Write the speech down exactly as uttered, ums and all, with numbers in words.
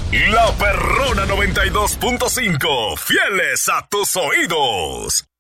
La Perrona noventa y dos punto cinco, fieles a tus oídos.